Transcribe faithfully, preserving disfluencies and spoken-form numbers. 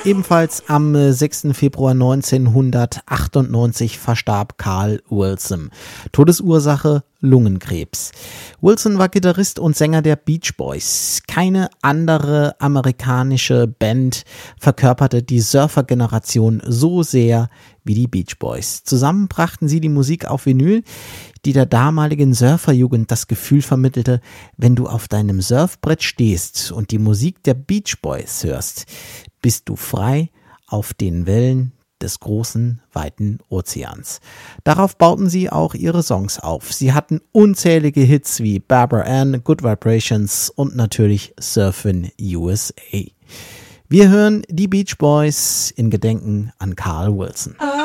Ebenfalls am sechsten Februar neunzehnhundertachtundneunzig verstarb Carl Wilson. Todesursache Lungenkrebs. Wilson war Gitarrist und Sänger der Beach Boys. Keine andere amerikanische Band verkörperte die Surfer-Generation so sehr wie die Beach Boys. Zusammen brachten sie die Musik auf Vinyl, die der damaligen Surferjugend das Gefühl vermittelte, wenn du auf deinem Surfbrett stehst und die Musik der Beach Boys hörst, bist du frei auf den Wellen des großen, weiten Ozeans. Darauf bauten sie auch ihre Songs auf. Sie hatten unzählige Hits wie Barbara Ann, Good Vibrations und natürlich Surfin' U S A. Wir hören die Beach Boys in Gedenken an Carl Wilson.